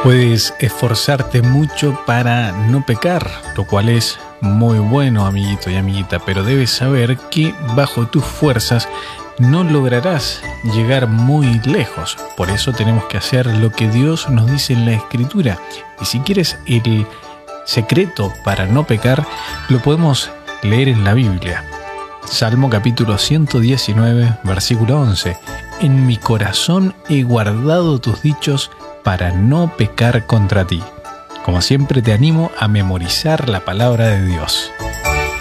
Puedes esforzarte mucho para no pecar, lo cual es muy bueno, amiguito y amiguita, pero debes saber que bajo tus fuerzas no lograrás llegar muy lejos. Por eso tenemos que hacer lo que Dios nos dice en la Escritura. Y si quieres el secreto para no pecar, lo podemos leer en la Biblia. Salmo capítulo 119, versículo 11. En mi corazón he guardado tus dichos para no pecar contra ti. Como siempre, te animo a memorizar la palabra de Dios.